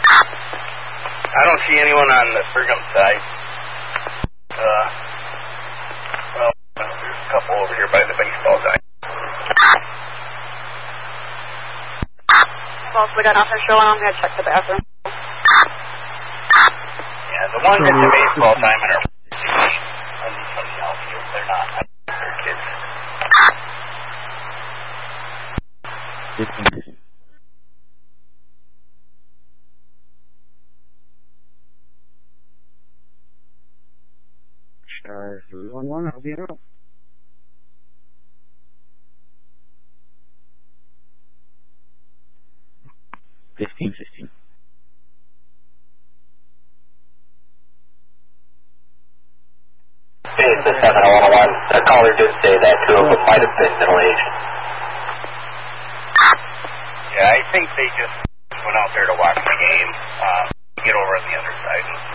I don't see anyone on the Brigham side. Well, there's a couple over here by the baseball diamond. Well, we got nothing showing. I'm going to check the bathroom. Yeah, the ones at the baseball diamond are somebody else here. They're not. They're kids. Sure, 311, I'll be out. $15. It's the 7011. The caller did say that two of them might have been middle-aged. Yeah, I think they just went out there to watch the game, get over on the other side and